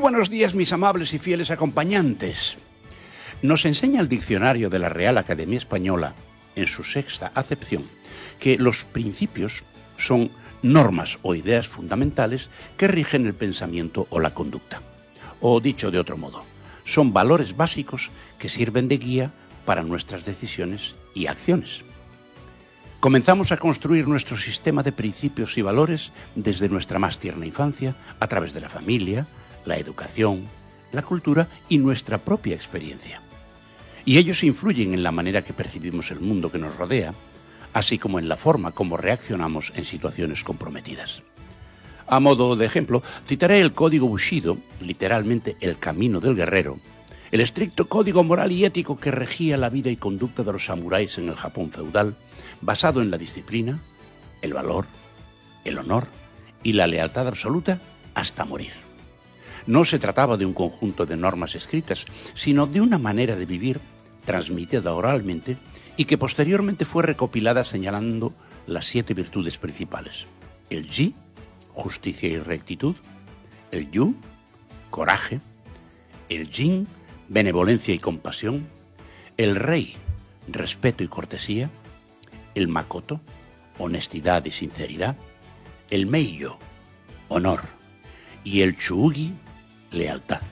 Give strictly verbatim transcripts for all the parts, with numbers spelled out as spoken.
buenos días, mis amables y fieles acompañantes. Nos enseña el diccionario de la Real Academia Española, en su sexta acepción, que los principios son normas o ideas fundamentales que rigen el pensamiento o la conducta. O dicho de otro modo, son valores básicos que sirven de guía para nuestras decisiones y acciones. Comenzamos a construir nuestro sistema de principios y valores desde nuestra más tierna infancia, a través de la familia, la educación, la cultura y nuestra propia experiencia. Y ellos influyen en la manera que percibimos el mundo que nos rodea, así como en la forma como reaccionamos en situaciones comprometidas. A modo de ejemplo, citaré el Código Bushido, literalmente el camino del guerrero, el estricto código moral y ético que regía la vida y conducta de los samuráis en el Japón feudal, basado en la disciplina, el valor, el honor y la lealtad absoluta hasta morir. No se trataba de un conjunto de normas escritas, sino de una manera de vivir transmitida oralmente y que posteriormente fue recopilada señalando las siete virtudes principales. El Ji, justicia y rectitud; el Yu, coraje; el Jin, benevolencia y compasión; el Rei, respeto y cortesía; el Makoto, honestidad y sinceridad; el Meiyo, honor; y el Chuugi, lealtad.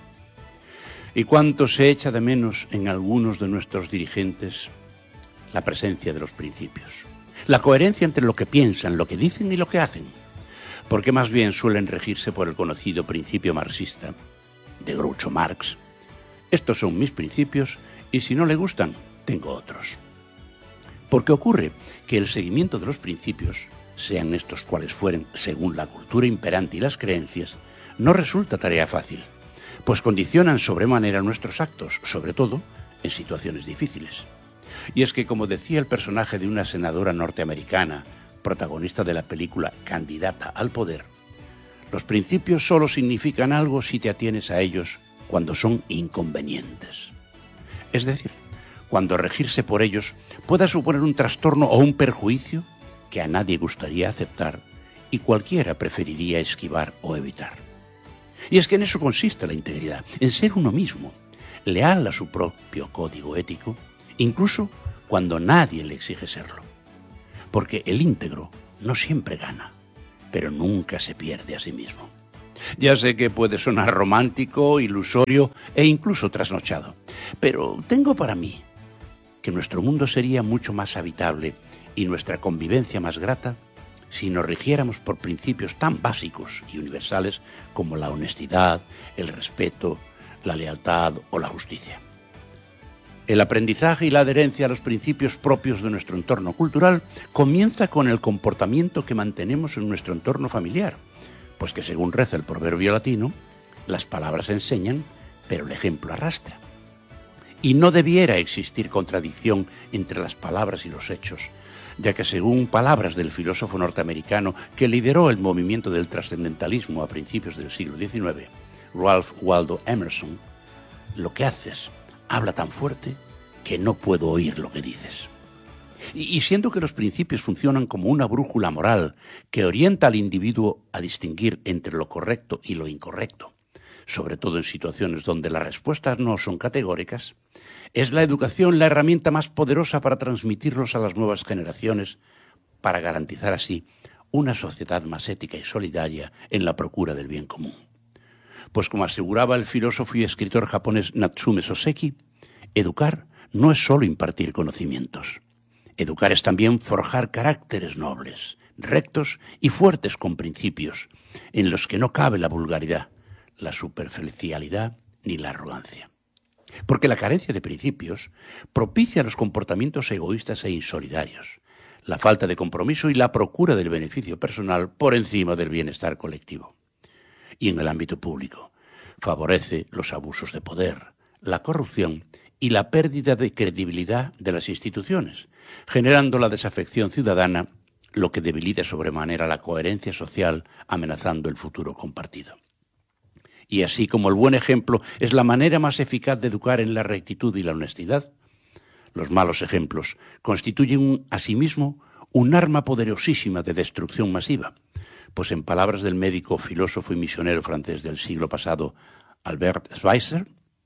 ¿Y cuánto se echa de menos en algunos de nuestros dirigentes la presencia de los principios? La coherencia entre lo que piensan, lo que dicen y lo que hacen. Porque más bien suelen regirse por el conocido principio marxista de Groucho Marx. Estos son mis principios y si no le gustan, tengo otros. Porque ocurre que el seguimiento de los principios, sean estos cuales fueren según la cultura imperante y las creencias, no resulta tarea fácil, pues condicionan sobremanera nuestros actos, sobre todo en situaciones difíciles. Y es que, como decía el personaje de una senadora norteamericana, protagonista de la película Candidata al Poder, los principios solo significan algo si te atienes a ellos cuando son inconvenientes. Es decir, cuando regirse por ellos pueda suponer un trastorno o un perjuicio que a nadie gustaría aceptar y cualquiera preferiría esquivar o evitar. Y es que en eso consiste la integridad, en ser uno mismo, leal a su propio código ético, incluso cuando nadie le exige serlo. Porque el íntegro no siempre gana, pero nunca se pierde a sí mismo. Ya sé que puede sonar romántico, ilusorio e incluso trasnochado, pero tengo para mí que nuestro mundo sería mucho más habitable y nuestra convivencia más grata si nos rigiéramos por principios tan básicos y universales como la honestidad, el respeto, la lealtad o la justicia. El aprendizaje y la adherencia a los principios propios de nuestro entorno cultural comienza con el comportamiento que mantenemos en nuestro entorno familiar, pues que según reza el proverbio latino, las palabras enseñan, pero el ejemplo arrastra. Y no debiera existir contradicción entre las palabras y los hechos, ya que según palabras del filósofo norteamericano que lideró el movimiento del trascendentalismo a principios del siglo diecinueve, Ralph Waldo Emerson, lo que haces habla tan fuerte que no puedo oír lo que dices. Y, y siendo que los principios funcionan como una brújula moral que orienta al individuo a distinguir entre lo correcto y lo incorrecto, sobre todo en situaciones donde las respuestas no son categóricas, es la educación la herramienta más poderosa para transmitirlos a las nuevas generaciones, para garantizar así una sociedad más ética y solidaria en la procura del bien común. Pues como aseguraba el filósofo y escritor japonés Natsume Soseki, educar no es solo impartir conocimientos. Educar es también forjar caracteres nobles, rectos y fuertes con principios, en los que no cabe la vulgaridad, la superficialidad ni la arrogancia. Porque la carencia de principios propicia los comportamientos egoístas e insolidarios, la falta de compromiso y la procura del beneficio personal por encima del bienestar colectivo. Y en el ámbito público, favorece los abusos de poder, la corrupción y la pérdida de credibilidad de las instituciones, generando la desafección ciudadana, lo que debilita sobremanera la coherencia social, amenazando el futuro compartido. Y así como el buen ejemplo es la manera más eficaz de educar en la rectitud y la honestidad, los malos ejemplos constituyen asimismo un arma poderosísima de destrucción masiva, pues en palabras del médico, filósofo y misionero francés del siglo pasado, Albert Schweitzer,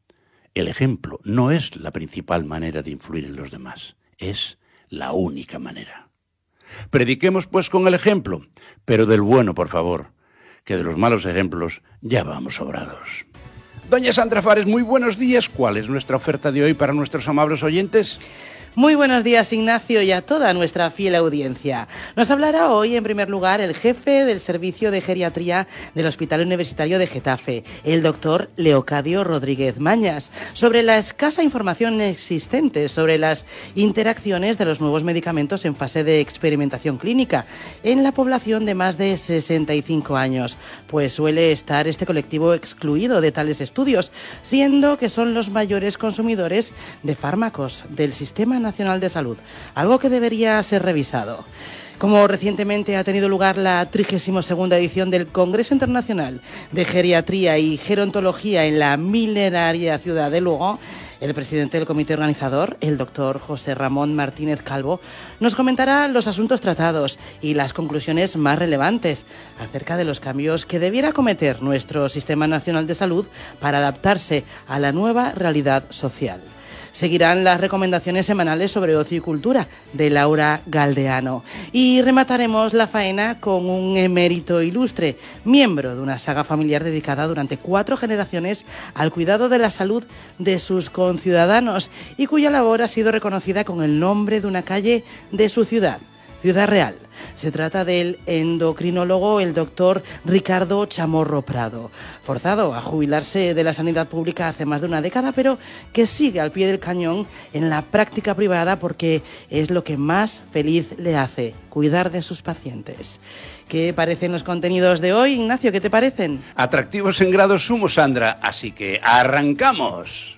el ejemplo no es la principal manera de influir en los demás, es la única manera. Prediquemos pues con el ejemplo, pero del bueno, por favor, que de los malos ejemplos ya vamos sobrados. Doña Sandra Fares, muy buenos días. ¿Cuál es nuestra oferta de hoy para nuestros amables oyentes? Muy buenos días, Ignacio, y a toda nuestra fiel audiencia. Nos hablará hoy, en primer lugar, el jefe del Servicio de Geriatría del Hospital Universitario de Getafe, el doctor Leocadio Rodríguez Mañas, sobre la escasa información existente sobre las interacciones de los nuevos medicamentos en fase de experimentación clínica en la población de más de sesenta y cinco años, pues suele estar este colectivo excluido de tales estudios, siendo que son los mayores consumidores de fármacos del sistema Nacional de Salud, algo que debería ser revisado. Como recientemente ha tenido lugar la trigésima segunda edición del Congreso Internacional de Geriatría y Gerontología en la milenaria ciudad de Lugo, el presidente del comité organizador, el doctor José Ramón Martínez Calvo, nos comentará los asuntos tratados y las conclusiones más relevantes acerca de los cambios que debiera acometer nuestro Sistema Nacional de Salud para adaptarse a la nueva realidad social. Seguirán las recomendaciones semanales sobre ocio y cultura de Laura Galdeano. Y remataremos la faena con un emérito ilustre, miembro de una saga familiar dedicada durante cuatro generaciones al cuidado de la salud de sus conciudadanos y cuya labor ha sido reconocida con el nombre de una calle de su ciudad, Ciudad Real. Se trata del endocrinólogo, el doctor Ricardo Chamorro Prado, forzado a jubilarse de la sanidad pública hace más de una década, pero que sigue al pie del cañón en la práctica privada porque es lo que más feliz le hace, cuidar de sus pacientes. ¿Qué parecen los contenidos de hoy, Ignacio? ¿Qué te parecen? Atractivos en grado sumo, Sandra, así que ¡arrancamos!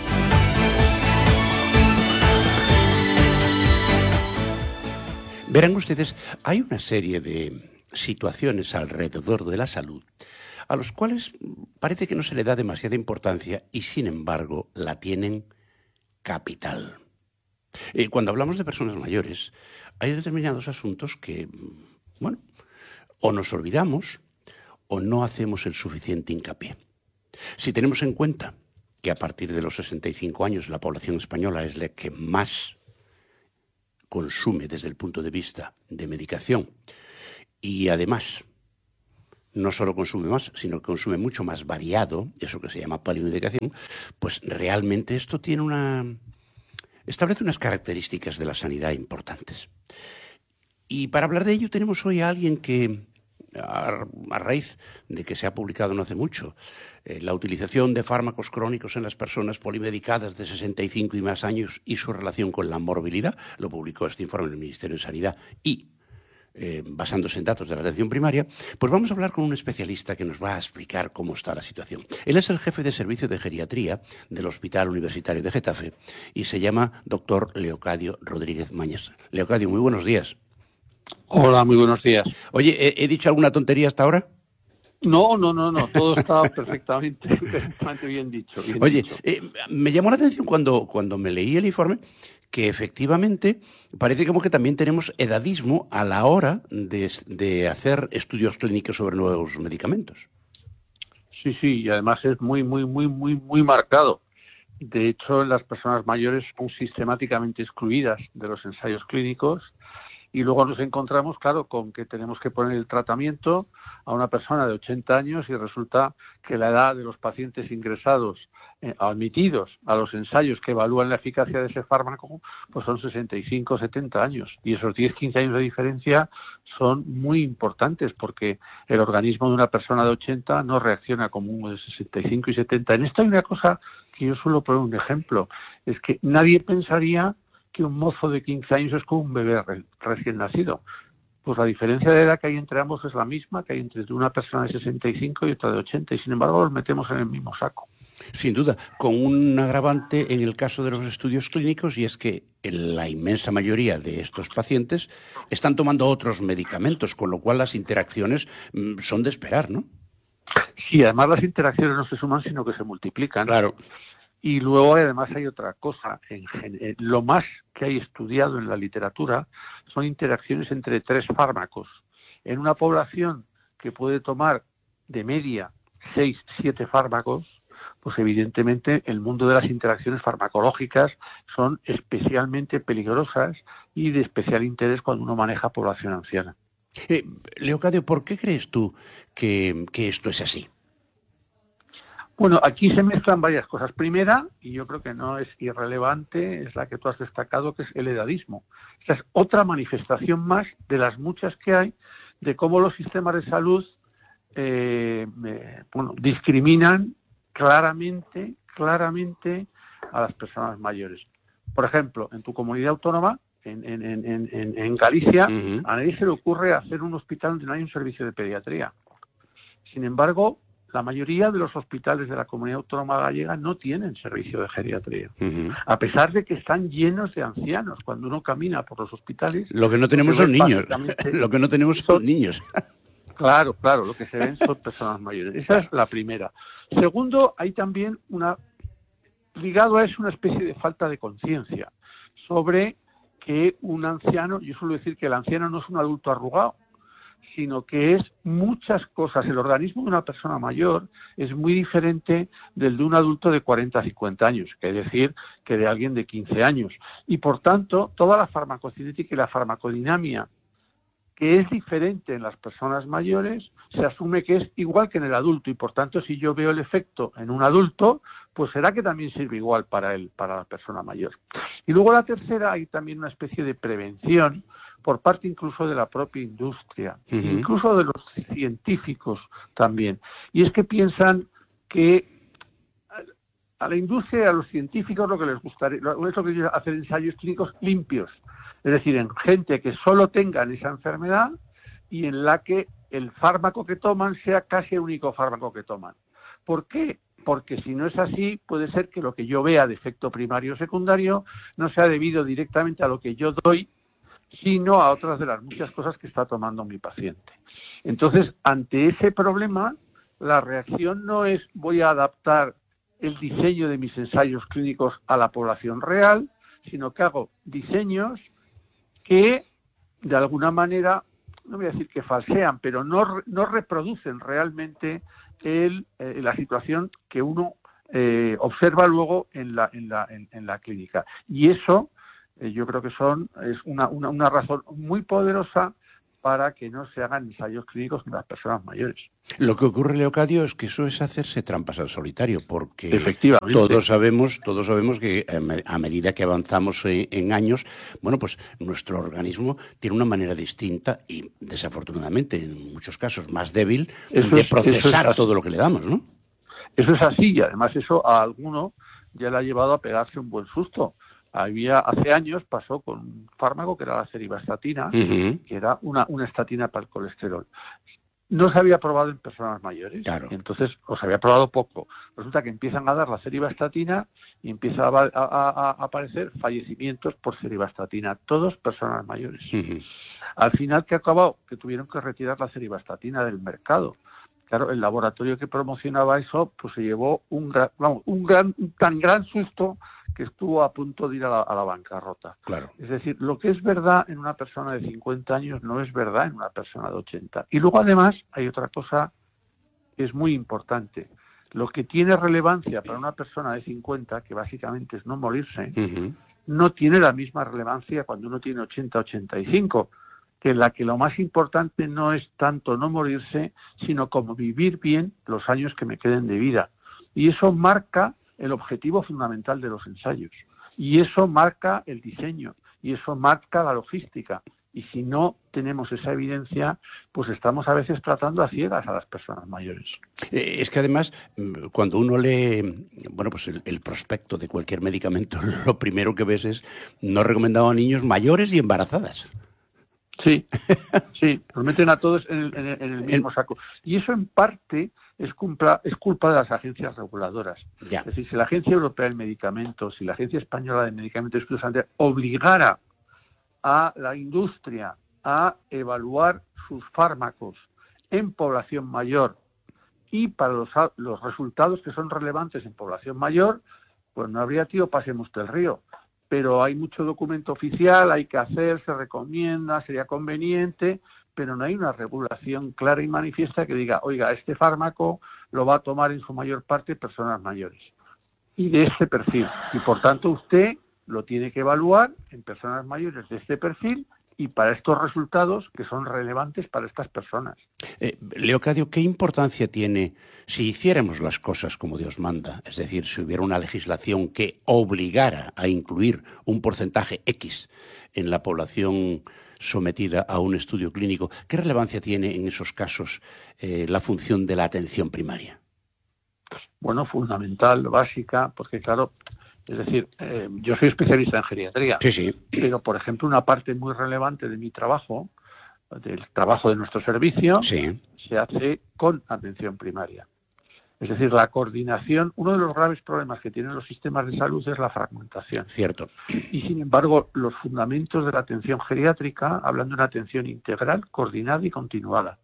Verán ustedes, hay una serie de situaciones alrededor de la salud a los cuales parece que no se le da demasiada importancia y, sin embargo, la tienen capital. Eh, cuando hablamos de personas mayores, hay determinados asuntos que, bueno, o nos olvidamos o no hacemos el suficiente hincapié. Si tenemos en cuenta que a partir de los sesenta y cinco años la población española es la que más consume desde el punto de vista de medicación y además no solo consume más, sino que consume mucho más variado, eso que se llama polimedicación, pues realmente esto tiene una establece unas características de la sanidad importantes. Y para hablar de ello tenemos hoy a alguien que, a, a raíz de que se ha publicado no hace mucho, eh, la utilización de fármacos crónicos en las personas polimedicadas de sesenta y cinco y más años y su relación con la morbilidad, lo publicó este informe del Ministerio de Sanidad y eh, basándose en datos de la atención primaria, pues vamos a hablar con un especialista que nos va a explicar cómo está la situación. Él es el jefe de servicio de geriatría del Hospital Universitario de Getafe y se llama doctor Leocadio Rodríguez Mañas. Leocadio, muy buenos días. Hola, muy buenos días. Oye, ¿he, he dicho alguna tontería hasta ahora? No, no, no, no, todo está perfectamente, perfectamente bien dicho. Bien Oye, dicho. Eh, me llamó la atención cuando, cuando me leí el informe que efectivamente parece como que también tenemos edadismo a la hora de, de hacer estudios clínicos sobre nuevos medicamentos. Sí, sí, y además es muy, muy, muy, muy, muy marcado. De hecho, las personas mayores son sistemáticamente excluidas de los ensayos clínicos. Y luego nos encontramos, claro, con que tenemos que poner el tratamiento a una persona de ochenta años y resulta que la edad de los pacientes ingresados, eh, admitidos a los ensayos que evalúan la eficacia de ese fármaco, pues son sesenta y cinco, setenta años. Y esos diez, quince años de diferencia son muy importantes porque el organismo de una persona de ochenta no reacciona como uno de sesenta y cinco y setenta. En esto hay una cosa que yo suelo poner un ejemplo, es que nadie pensaría que un mozo de quince años es como un bebé re, recién nacido. Pues la diferencia de edad que hay entre ambos es la misma que hay entre una persona de sesenta y cinco y otra de ochenta, y sin embargo los metemos en el mismo saco. Sin duda, con un agravante en el caso de los estudios clínicos, y es que en la inmensa mayoría de estos pacientes están tomando otros medicamentos, con lo cual las interacciones mmm, son de esperar, ¿no? Sí, además las interacciones no se suman, sino que se multiplican. Claro. Y luego además hay otra cosa, en gen- lo más que hay estudiado en la literatura son interacciones entre tres fármacos. En una población que puede tomar de media seis, siete fármacos, pues evidentemente el mundo de las interacciones farmacológicas son especialmente peligrosas y de especial interés cuando uno maneja población anciana. Eh, Leocadio, ¿por qué crees tú que, que esto es así? Bueno, aquí se mezclan varias cosas. Primera, y yo creo que no es irrelevante, es la que tú has destacado, que es el edadismo. Esta es otra manifestación más de las muchas que hay de cómo los sistemas de salud eh, eh, bueno, discriminan claramente, claramente a las personas mayores. Por ejemplo, en tu comunidad autónoma, en, en, en, en, en Galicia, uh-huh. a nadie se le ocurre hacer un hospital donde no hay un servicio de pediatría. Sin embargo, la mayoría de los hospitales de la comunidad autónoma gallega no tienen servicio de geriatría, uh-huh. a pesar de que están llenos de ancianos. Cuando uno camina por los hospitales... Lo que no tenemos son niños. Lo que no tenemos son, son niños. Claro, claro, lo que se ven son personas mayores. Esa es la primera. Segundo, hay también una... ligado a eso una especie de falta de conciencia sobre que un anciano, yo suelo decir que el anciano no es un adulto arrugado, sino que es muchas cosas. El organismo de una persona mayor es muy diferente del de un adulto de cuarenta a cincuenta años, que es decir, que de alguien de quince años. Y por tanto, toda la farmacocinética y la farmacodinamia, que es diferente en las personas mayores, se asume que es igual que en el adulto. Y por tanto, si yo veo el efecto en un adulto, pues será que también sirve igual para él, para la persona mayor. Y luego la tercera, hay también una especie de prevención por parte incluso de la propia industria, uh-huh. incluso de los científicos también. Y es que piensan que a la industria y a los científicos lo que les gustaría es lo que ellos hacer ensayos clínicos limpios, es decir, en gente que solo tengan esa enfermedad y en la que el fármaco que toman sea casi el único fármaco que toman. ¿Por qué? Porque si no es así, puede ser que lo que yo vea de efecto primario o secundario no sea debido directamente a lo que yo doy, sino a otras de las muchas cosas que está tomando mi paciente. Entonces, ante ese problema, la reacción no es voy a adaptar el diseño de mis ensayos clínicos a la población real, sino que hago diseños que, de alguna manera, no voy a decir que falsean, pero no, no reproducen realmente el, eh, la situación que uno eh, observa luego en la, en la, en, en la clínica. Y eso... yo creo que son es una, una, una razón muy poderosa para que no se hagan ensayos clínicos en las personas mayores. Lo que ocurre, Leocadio, es que eso es hacerse trampas al solitario, porque efectivamente todos sabemos, todos sabemos que a medida que avanzamos en años, bueno, pues nuestro organismo tiene una manera distinta y, desafortunadamente, en muchos casos más débil, eso de es, procesar es todo lo que le damos, ¿no? Eso es así, y además eso a alguno ya le ha llevado a pegarse un buen susto. Había, hace años pasó con un fármaco que era la ceribastatina, uh-huh. que era una, una estatina para el colesterol. No se había probado en personas mayores, claro. y entonces o se había probado poco. Resulta que empiezan a dar la ceribastatina y empieza a, a, a, a aparecer fallecimientos por ceribastatina, todos personas mayores. Uh-huh. Al final, ¿qué ha acabado? Que tuvieron que retirar la ceribastatina del mercado. Claro, el laboratorio que promocionaba eso, pues se llevó un gran, vamos, un gran, un tan gran susto que estuvo a punto de ir a la, a la bancarrota. Claro. Es decir, lo que es verdad en una persona de cincuenta años no es verdad en una persona de ochenta. Y luego, además, hay otra cosa que es muy importante. Lo que tiene relevancia para una persona de cincuenta, que básicamente es no morirse, uh-huh. no tiene la misma relevancia cuando uno tiene ochenta, ochenta y cinco, que en la que lo más importante no es tanto no morirse, sino como vivir bien los años que me queden de vida. Y eso marca el objetivo fundamental de los ensayos. Y eso marca el diseño. Y eso marca la logística. Y si no tenemos esa evidencia, pues estamos a veces tratando a ciegas a las personas mayores. Eh, es que además, cuando uno lee, bueno, pues el, el prospecto de cualquier medicamento, lo primero que ves es no recomendado a niños mayores y embarazadas. Sí, sí, nos meten a todos en el, en el, en el mismo saco. Y eso en parte es culpa, es culpa de las agencias reguladoras. Ya. Es decir, si la Agencia Europea del Medicamento, si la Agencia Española de Medicamentos y Estudios Sanitarios obligara a la industria a evaluar sus fármacos en población mayor y para los, los resultados que son relevantes en población mayor, pues no habría tío pasemos del río. Pero hay mucho documento oficial, hay que hacer, se recomienda, sería conveniente, pero no hay una regulación clara y manifiesta que diga, oiga, este fármaco lo va a tomar en su mayor parte personas mayores y de este perfil. Y por tanto usted lo tiene que evaluar en personas mayores de este perfil y para estos resultados que son relevantes para estas personas. Eh, Leocadio, ¿qué importancia tiene si hiciéramos las cosas como Dios manda? Es decir, si hubiera una legislación que obligara a incluir un porcentaje X en la población sometida a un estudio clínico. ¿Qué relevancia tiene en esos casos eh, la función de la atención primaria? Bueno, fundamental, básica, porque claro, es decir, eh, yo soy especialista en geriatría, sí, sí. pero por ejemplo una parte muy relevante de mi trabajo, del trabajo de nuestro servicio, sí. se hace con atención primaria. Es decir, la coordinación, uno de los graves problemas que tienen los sistemas de salud es la fragmentación. Cierto. Y sin embargo, los fundamentos de la atención geriátrica hablan de una atención integral, coordinada y continuada.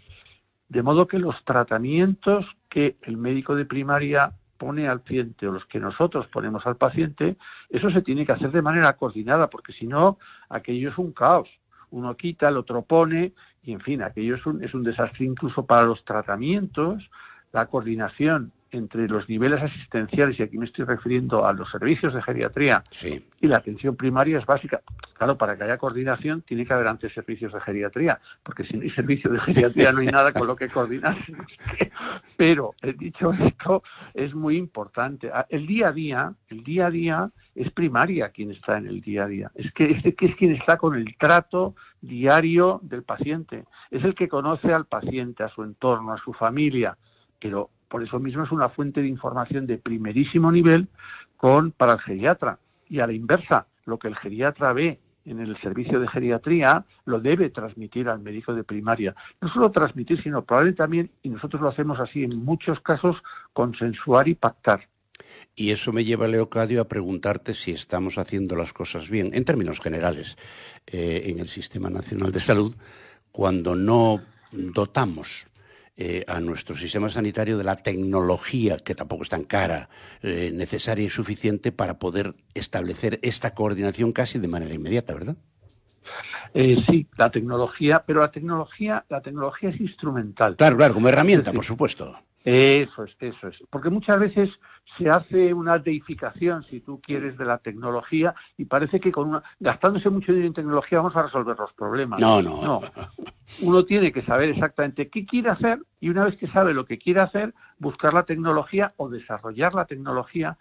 De modo que los tratamientos que el médico de primaria pone al paciente o los que nosotros ponemos al paciente, eso se tiene que hacer de manera coordinada, porque si no, aquello es un caos. Uno quita, el otro pone, y en fin, aquello es un, es un desastre incluso para los tratamientos. La coordinación entre los niveles asistenciales, y aquí me estoy refiriendo a los servicios de geriatría, sí. y la atención primaria es básica. Claro, para que haya coordinación tiene que haber antes servicios de geriatría, porque si no hay servicio de geriatría no hay nada con lo que coordinar. Pero, dicho esto, es muy importante. El día a día, el día a día es primaria quien está en el día a día. Es que, es que es quien está con el trato diario del paciente. Es el que conoce al paciente, a su entorno, a su familia. Pero por eso mismo es una fuente de información de primerísimo nivel con para el geriatra. Y a la inversa, lo que el geriatra ve en el servicio de geriatría lo debe transmitir al médico de primaria. No solo transmitir, sino probablemente también, y nosotros lo hacemos así en muchos casos, consensuar y pactar. Y eso me lleva, Leocadio, a preguntarte si estamos haciendo las cosas bien, en términos generales, eh, en el Sistema Nacional de Salud, cuando no dotamos Eh, a nuestro sistema sanitario de la tecnología, que tampoco es tan cara, eh, necesaria y suficiente para poder establecer esta coordinación casi de manera inmediata, ¿verdad? Eh, sí, la tecnología, pero la tecnología, la tecnología es instrumental. Claro, claro, como herramienta, es decir, por supuesto. Eso es, eso es. Porque muchas veces se hace una deificación, si tú quieres, de la tecnología y parece que con una, gastándose mucho dinero en tecnología vamos a resolver los problemas. No, no. No. Uno tiene que saber exactamente qué quiere hacer y una vez que sabe lo que quiere hacer, buscar la tecnología o desarrollar la tecnología